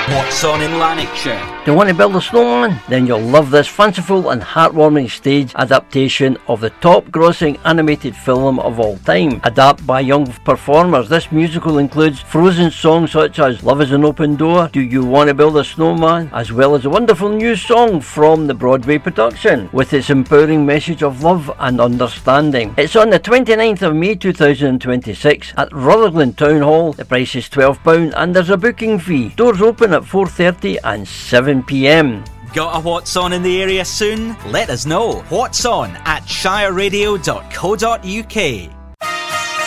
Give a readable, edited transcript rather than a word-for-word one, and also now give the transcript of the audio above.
What's on in Lanarkshire? Do you want to build a snowman? Then you'll love this fanciful and heartwarming stage adaptation of the top-grossing animated film of all time. Adapted by young performers, this musical includes Frozen songs such as Love is an Open Door, Do You Want to Build a Snowman, as well as a wonderful new song from the Broadway production, with its empowering message of love and understanding. It's on the 29th of May 2026 at Rutherglen Town Hall. The price is £12 and there's a booking fee. Doors open at 4:30 and 7pm. Got a What's On in the area soon? Let us know. What's On at shireradio.co.uk.